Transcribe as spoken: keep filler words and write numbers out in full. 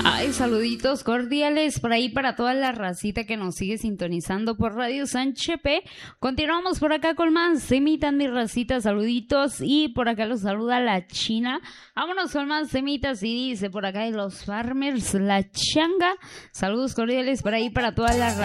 Ay, saluditos cordiales por ahí para toda la racita que nos sigue sintonizando por Radio San Chepe. Continuamos por acá con más. Semitas, mi racita, saluditos. Y por acá los saluda la China. Vámonos con más semitas y dice por acá de los Farmers, la Changa. Saludos cordiales por ahí para toda la racita.